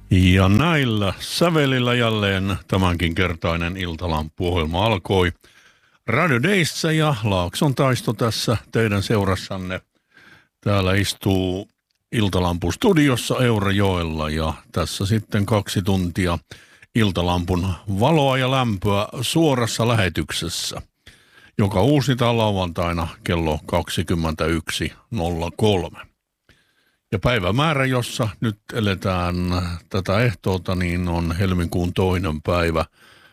Ja näillä sävelillä jälleen tämänkin kertainen Iltalampu-ohjelma alkoi. Radio Dayssä ja Laakson taisto tässä teidän seurassanne. Täällä istuu Iltalampu-studiossa Eurajoella ja tässä sitten 2 tuntia Iltalampun valoa ja lämpöä suorassa lähetyksessä, joka uusitaan lauantaina kello 21.03. Ja päivämäärä, jossa nyt eletään tätä ehtoota, niin on helmikuun 2. päivä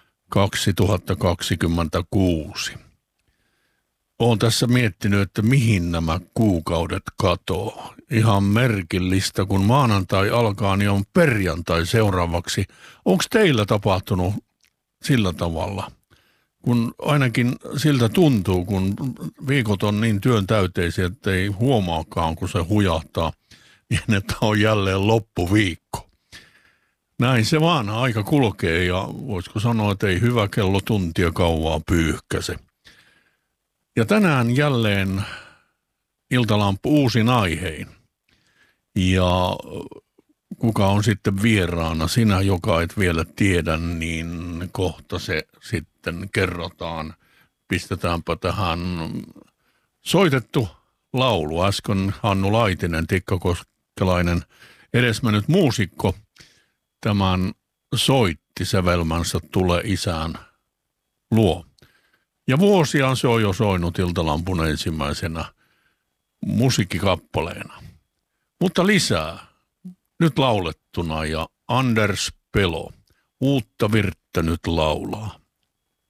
2026. Olen tässä miettinyt, että mihin nämä kuukaudet katoo. Ihan merkillistä, kun maanantai alkaa, niin on perjantai seuraavaksi. Onko teillä tapahtunut sillä tavalla? Kun ainakin siltä tuntuu, kun viikot on niin työntäyteisiä, että ei huomaakaan, kun se hujahtaa, niin että on jälleen loppuviikko. Näin se vaan aika kulkee ja voisiko sanoa, että ei hyvä kello tuntia kauaa pyyhkäse. Ja tänään jälleen Iltalampu uusin aihein. Ja kuka on sitten vieraana, sinä joka et vielä tiedä, niin kohta se sitten kerrotaan. Pistetäänpä tähän soitettu laulu. Äsken Hannu Laitinen, tikkakoskelainen edesmennyt muusikko, tämän soitti sävelmänsä Tule isän luo. Ja vuosiaan se on jo soinut Iltalampun ensimmäisenä musiikkikappaleena. Mutta lisää, nyt laulettuna ja Anders Pelo, uutta virttä nyt laulaa.